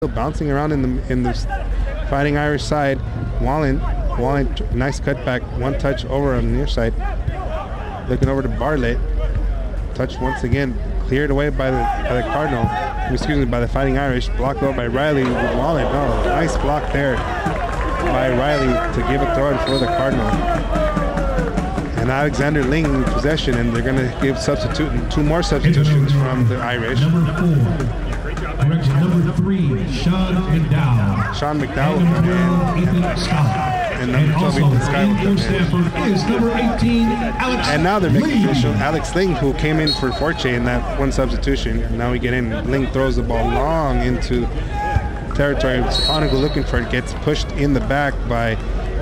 bouncing around in the Fighting Irish side. Wallen, nice cutback, one touch over on the near side. Looking over to Bartlett. Touch once again, cleared away by the Cardinal. Excuse me, by the Fighting Irish. Blocked over by Riley. Wallen, oh, nice block there by Riley to give a throw in for the Cardinal. And Alexander Ling in possession, and they're going to give two more substitutions from the Irish. Number 3, Sean McDowell. Sean McDowell will come in. Ethan Scott. And number 12, Ethan Scott will come in. Is number 18, Alex And now they're making Ling. official Alex Ling, who came in for Forche in that one substitution. And now we get in. Ling throws the ball long into territory. Sonigo looking for it, gets pushed in the back by.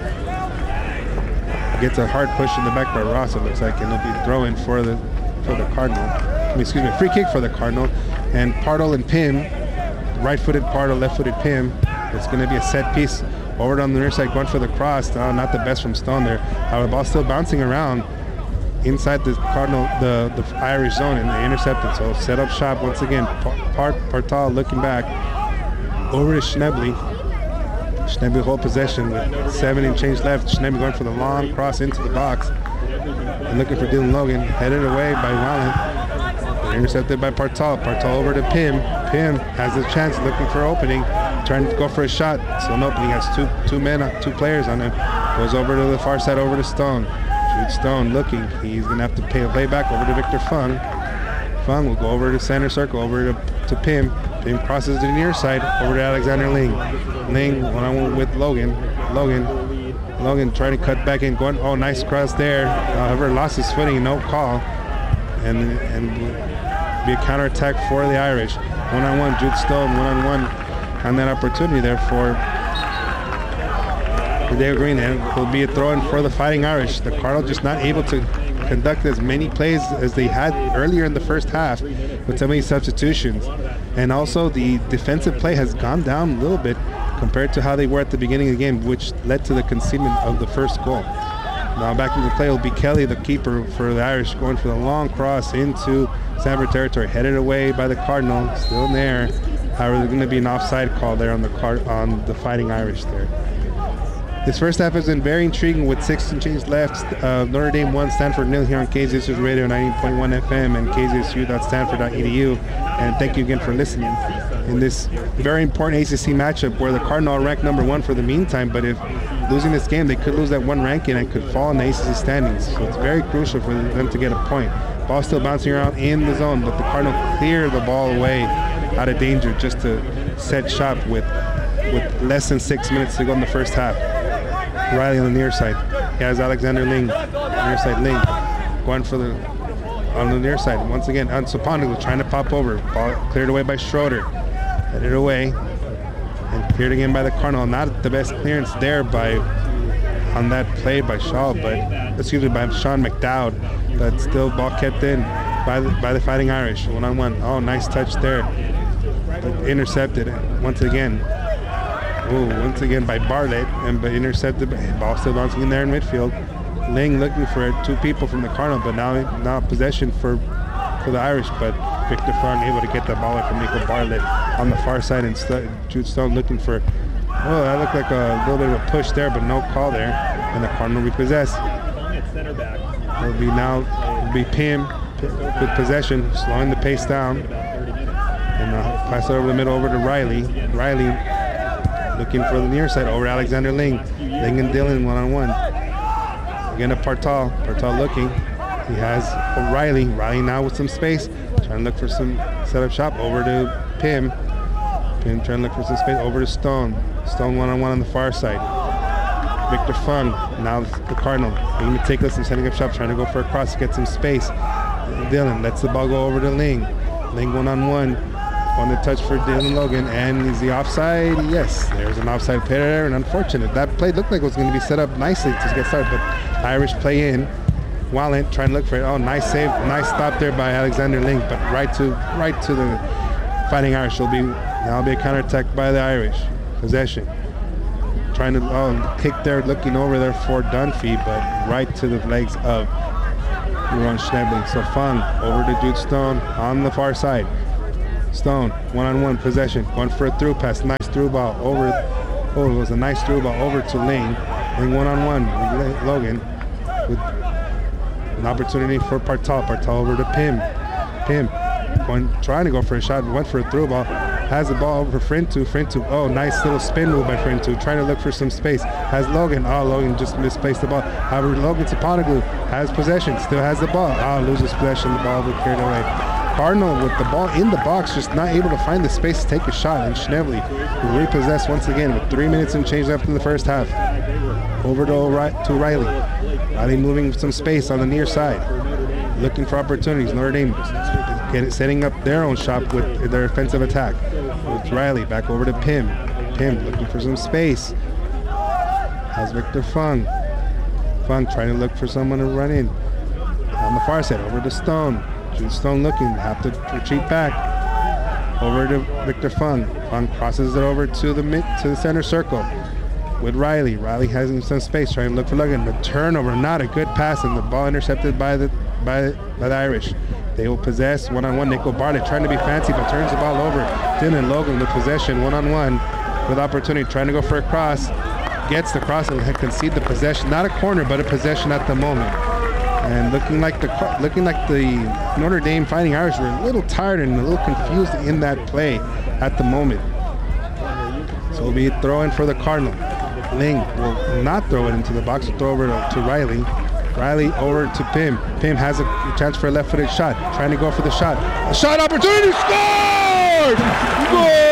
Gets a hard push in the back by Ross, it looks like, and it'll be throw-in for the Cardinal. Excuse me, free kick for the Cardinal. And Pardo and Pim, right-footed Pardo, left-footed Pim. It's going to be a set piece over on the near side, going for the cross. Not the best from Stone there. The ball still bouncing around inside the Cardinal, the Irish zone, and they intercepted. So set up shop once again. Partal looking back over to Schnebly. Schnebly hold possession with 7 and change left. Schnebly going for the long cross into the box and looking for Dylan Logan. Headed away by Wallen. Intercepted by Partal. Partal over to Pim. Pim has a chance, looking for opening. Trying to go for a shot. So an opening has two players on him. Goes over to the far side, over to Stone. Shoots Stone looking. He's going to have to play back over to Victor Fung. Fung will go over to center circle, over to Pim. Pim crosses to the near side, over to Alexander Ling. Ling one-on-one with Logan. Logan trying to cut back in, going, oh, nice cross there. However, lost his footing, no call. And be a counterattack for the Irish. One-on-one, Jude Stone, one-on-one on that opportunity there for Dale Green. And it will be a throw-in for the Fighting Irish. The Cardinal just not able to conduct as many plays as they had earlier in the first half with so many substitutions. And also the defensive play has gone down a little bit compared to how they were at the beginning of the game, which led to the concedement of the first goal. Now back into the play will be Kelly, the keeper for the Irish, going for the long cross into Sanford territory, headed away by the Cardinal, still in there. However, there's going to be an offside call there on the Fighting Irish there. This first half has been very intriguing with 6 and change left. Notre Dame 1, Stanford 0 here on KZSU Radio 90.1 FM and kzsu.stanford.edu. And thank you again for listening in this very important ACC matchup where the Cardinal are ranked number 1 for the meantime. But if losing this game, they could lose that one ranking and could fall in the ACC standings. So it's very crucial for them to get a point. Ball still bouncing around in the zone, but the Cardinal clear the ball away out of danger just to set shop with less than 6 minutes to go in the first half. Riley on the near side. He has Alexander Ling, near side Ling, going for on the near side. Once again, Soponic trying to pop over. Ball cleared away by Schroeder. Headed away and cleared again by the Cardinal. Not the best clearance there on that play by Shaw, by Sean McDowell. But still ball kept in by the Fighting Irish. One-on-one. Oh, nice touch there. But intercepted once again. Once again by Bartlett, but intercepted. Ball still bouncing in there in midfield. Ling looking for 2 people from the Cardinal, but now possession for the Irish. But Victor Fung able to get the ball from Nico Bartlett on the far side, and Jude Stone looking for. Oh, that looked like a little bit of a push there, but no call there, and the Cardinal repossess. It'll be Pim with possession, slowing the pace down, and pass it over the middle over to Riley. Looking for the near side over Alexander Ling. Ling and Dylan one-on-one. Again to Partal. Partal looking. He has Riley. Riley now with some space. Trying to look for some setup shop over to Pim. Pim trying to look for some space over to Stone. Stone one-on-one on the far side. Victor Fung. Now the Cardinal. Being meticulous and setting up shop. Trying to go for a cross to get some space. Dylan lets the ball go over to Ling. Ling one-on-one. On the touch for Dylan Logan, and is the offside? Yes, there's an offside play there, and unfortunate. That play looked like it was going to be set up nicely to get started, but Irish play in. Wallen trying to look for it. Oh, nice save, nice stop there by Alexander Ling, but right to the Fighting Irish. Now be a counterattack by the Irish. Possession. Trying to kick there, looking over there for Dunphy, but right to the legs of Ron Schnebly. So Fung over to Jude Stone on the far side. Stone, one-on-one possession, going for a through pass, nice through ball over. Oh, it was a nice through ball over to Ling. Ling one-on-one with Logan, with an opportunity for Partal. Partal over to Pim. Pim trying to go for a shot, went for a through ball, has the ball over for Frintu. Frintu, oh, nice little spin move by Frintu, trying to look for some space. Has Logan, oh, Logan just misplaced the ball. However, Logan Saponoglu has possession, still has the ball. Oh, loses possession, the ball will be carried away. Cardinal with the ball in the box, just not able to find the space to take a shot, and Schnebly will repossess once again with 3 minutes and change left in the first half. Over to Riley. Riley moving some space on the near side, looking for opportunities. Notre Dame setting up their own shot with their offensive attack. With Riley back over to Pim. Pim looking for some space. Has Victor Fung. Fung trying to look for someone to run in. On the far side, over to Stone. Stone looking, have to retreat back. Over to Victor Fung. Fung crosses it over to the center circle with Riley. Riley has some space, trying to look for Logan. The turnover, not a good pass, and the ball intercepted by the Irish. They will possess one-on-one. Nico Bartlett trying to be fancy, but turns the ball over. Dylan Logan with possession, one-on-one with opportunity, trying to go for a cross. Gets the cross and concede the possession. Not a corner, but a possession at the moment. And looking like the Notre Dame Fighting Irish were a little tired and a little confused in that play at the moment. So it'll be a throw in for the Cardinal. Ling will not throw it into the box, will throw over to Riley. Riley over to Pim. Pim has a chance for a left-footed shot, trying to go for the shot. A shot opportunity, scored! Goal!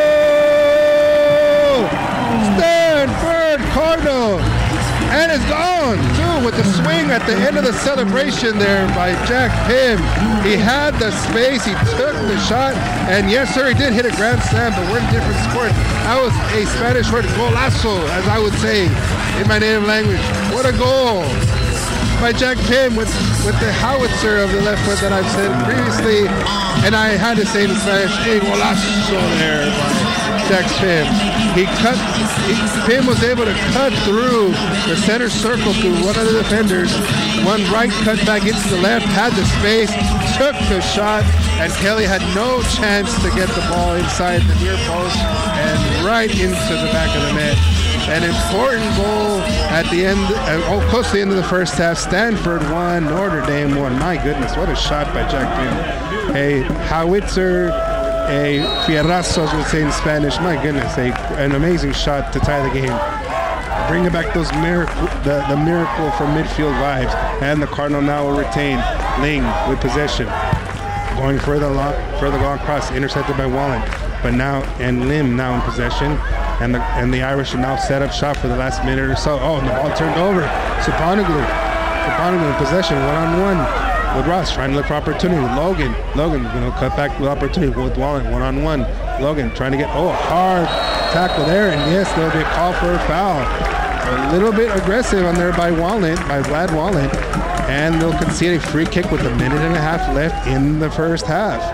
Stanford Cardinal! And it's gone, too, with the swing at the end of the celebration there by Jack Pim. He had the space, he took the shot, and yes, sir, he did hit a grand slam, but we're in different sports. That was a Spanish word, golazo, as I would say in my native language. What a goal by Jack Pim with the howitzer of the left foot that I've said previously, and I had to say in Spanish, a golazo there by Jack Pim. Pim was able to cut through the center circle through one of the defenders. One right cut back into the left, had the space, took the shot, and Kelly had no chance to get the ball inside the near post and right into the back of the net. An important goal at the end, close to the end of the first half. Stanford won, Notre Dame won. My goodness, what a shot by Jack Pim. A howitzer, a fierrazo, as we say in Spanish. My goodness, an amazing shot to tie the game. Bringing back those the miracle from midfield vibes. And the Cardinal now will retain. Ling with possession. Going further long cross, intercepted by Wallen. But now, and Lim now in possession. And the Irish are now set up shop for the last minute or so. Oh, and the ball turned over. Saponoglu in possession, one-on-one with Ross, trying to look for opportunity. Logan, cut back with opportunity with Wallen, one-on-one. Logan trying to get, hard tackle there, and yes, there'll be a call for a foul. A little bit aggressive on there by Vlad Wallen, and they'll concede a free kick with a minute and a half left in the first half.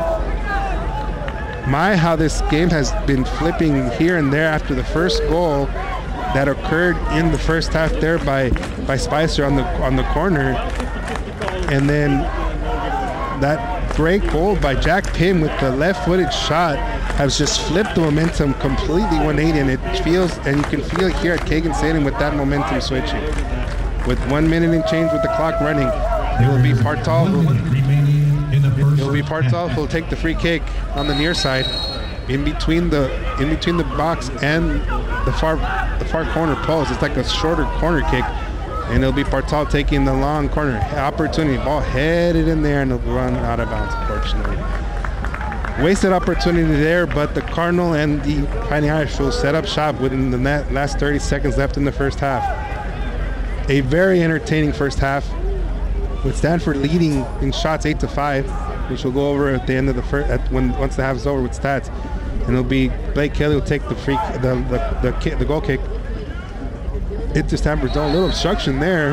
How this game has been flipping here and there after the first goal that occurred in the first half there by Spicer on the corner, and then that great goal by Jack Pim with the left-footed shot has just flipped the momentum completely 180, and you can feel it here at Kagan Stadium with that momentum switching. With 1 minute and change with the clock running, it will be Partal who'll take the free kick on the near side, in between the box and the far corner post. It's like a shorter corner kick, and it'll be Partal taking the long corner opportunity. Ball headed in there, and it'll run out of bounds, unfortunately. Wasted opportunity there, but the Cardinal and the Fighting Irish will set up shop within the last 30 seconds left in the first half. A very entertaining first half, with Stanford leading in shots 8-5, which we'll go over at the end of once the half is over with stats. And it'll be Blake Kelly will take the goal kick into Stanford's zone. A little obstruction there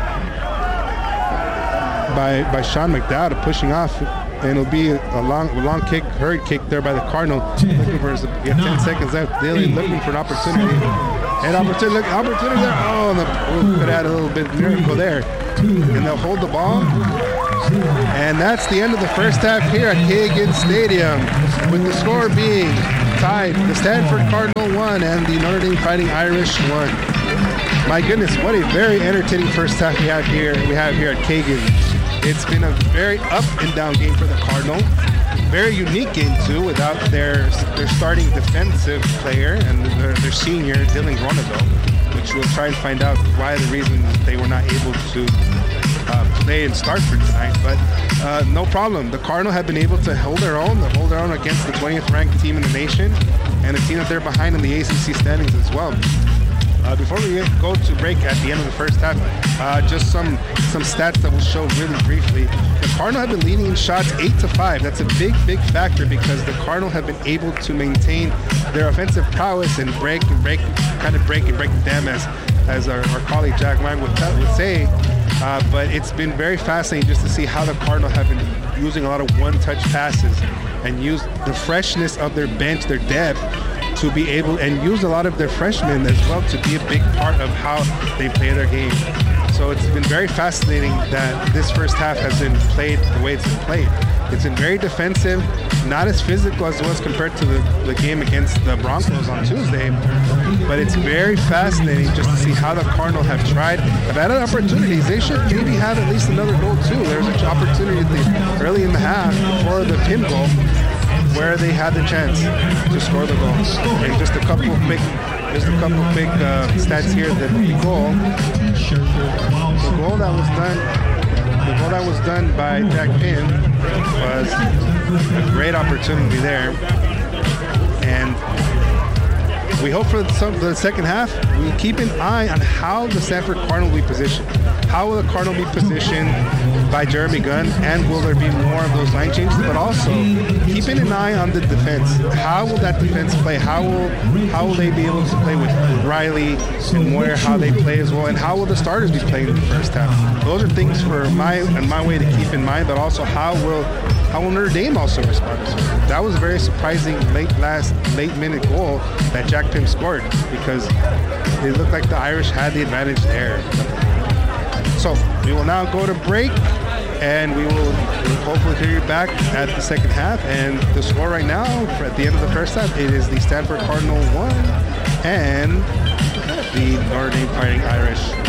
by Sean McDowd pushing off, and it'll be a long kick, hurried kick there by the Cardinal. Looking for 10 seconds left. Daly looking for an opportunity. And opportunity there. Oh, and could add a little bit of miracle there. And they'll hold the ball. And that's the end of the first half here at Cagan Stadium, with the score being tied. The Stanford Cardinal 1 and the Notre Dame Fighting Irish 1. My goodness, what a very entertaining first half we have here at Cagan. It's been a very up and down game for the Cardinal. Very unique game too, without their starting defensive player and their senior Dylan Groneville, which we'll try and find out why the reason they were not able to play and start for tonight. But no problem. The Cardinal have been able to hold their own against the 20th ranked team in the nation and a team that they're behind in the ACC standings as well. Before we go to break at the end of the first half, just some stats that we'll show really briefly. The Cardinal have been leading in shots 8-5. That's a big factor because the Cardinal have been able to maintain their offensive prowess and break them, as our colleague Jack Wang would say. But it's been very fascinating just to see how the Cardinal have been using a lot of one-touch passes and use the freshness of their bench, their depth, to be able and use a lot of their freshmen as well to be a big part of how they play their game. So it's been very fascinating that this first half has been played the way it's been played. It's been very defensive, not as physical as it was compared to the game against the Broncos on Tuesday, but it's very fascinating just to see how the Cardinal have tried. Have had opportunities. They should maybe have at least another goal too. There's an opportunity early in the half for the pin goal, where they had the chance to score the goal. And just a couple quick stats here. The goal that was done by Jack Pin was a great opportunity there. And we hope for the second half, we keep an eye on how the Stanford Cardinal will be positioned. How will the Cardinal be positioned by Jeremy Gunn, and will there be more of those line changes? But also, keeping an eye on the defense. How will that defense play? How will they be able to play with Riley and Moyer, how they play as well? And how will the starters be playing in the first half? Those are things for my way to keep in mind, but also how will Notre Dame also respond as well? That was a very surprising late minute goal that Jack Pim scored, because it looked like the Irish had the advantage there. So we will now go to break, and we will hopefully hear you back at the second half. And the score right now, at the end of the first half, it is the Stanford Cardinal 1 and the Notre Dame Fighting Irish